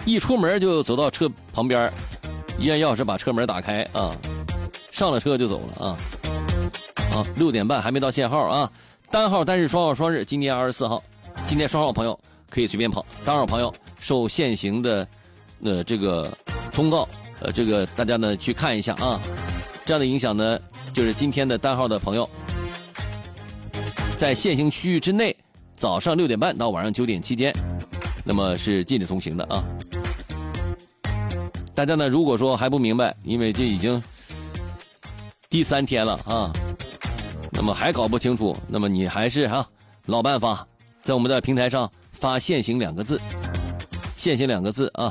一出门就走到车旁边，一按钥匙把车门打开啊，上了车就走了啊！6点半还没到限号啊，单号单日双号双日，今年24号，今年双号朋友可以随便跑，单号朋友受限行的这个通告，这个大家呢去看一下啊。这样的影响呢，就是今天的单号的朋友，在限行区域之内，早上6点半到晚上9点期间，那么是禁止通行的啊。大家呢，如果说还不明白，因为这已经第3天了啊，那么还搞不清楚，那么你还是老办法，在我们的平台上发限行2个字，限行2个字啊，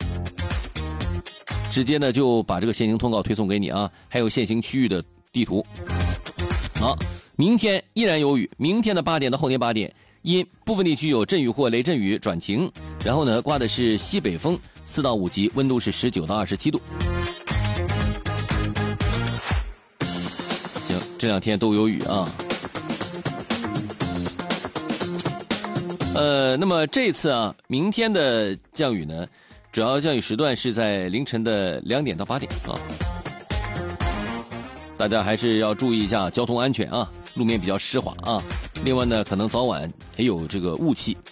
直接呢就把这个限行通告推送给你啊，还有限行区域的地图。好，明天依然有雨，明天的8点到后天8点，因部分地区有阵雨或雷阵雨转晴，然后呢刮的是西北风4到5级，温度是19到27度。行，这2天都有雨啊。那么这次啊，明天的降雨呢，主要降雨时段是在凌晨的2点到8点啊。大家还是要注意一下交通安全啊，路面比较湿滑啊。另外呢，可能早晚也有这个雾气。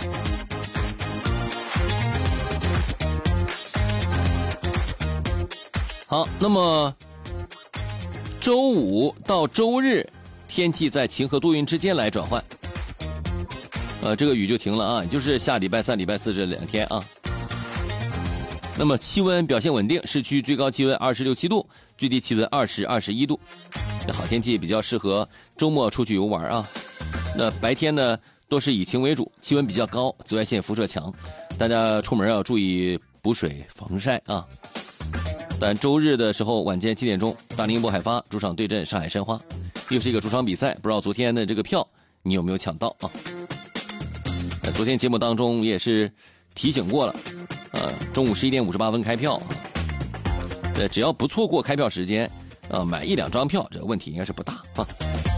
好，那么周5到周日天气在晴和多云之间来转换。这个雨就停了啊，也就是下礼拜3、礼拜4这2天啊。那么气温表现稳定，市区最高气温26、7度，最低气温20、21度。好天气比较适合周末出去游玩啊。那白天呢都是以晴为主，气温比较高，紫外线辐射强，大家出门要注意补水防晒啊。但周日的时候晚间7点钟，大宁波海发主场对阵上海申花，又是一个主场比赛，不知道昨天的这个票你有没有抢到啊？昨天节目当中也是提醒过了，中午11点58分开票，只要不错过开票时间，买1、2张票，这个问题应该是不大啊。